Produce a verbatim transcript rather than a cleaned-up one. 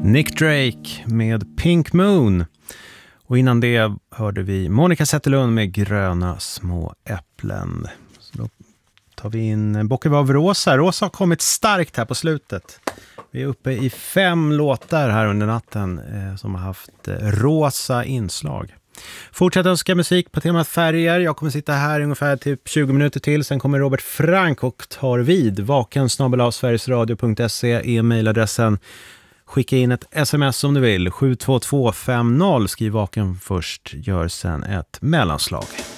Nick Drake med Pink Moon. Och innan det hörde vi Monica Zetterlund med Gröna små äpplen. Så då tar vi in Bocken av Rosa. Rosa har kommit starkt här på slutet. Vi är uppe i fem låtar här under natten eh, som har haft eh, rosa inslag. Fortsätt önska musik på temat färger. Jag kommer sitta här ungefär typ tjugo minuter till. Sen kommer Robert Frank och tar vid. vaken snabel-a sverigesradio punkt se är mejladressen. Skicka in ett sms om du vill. sju två två fem noll. Skriv vaken först. Gör sen ett mellanslag.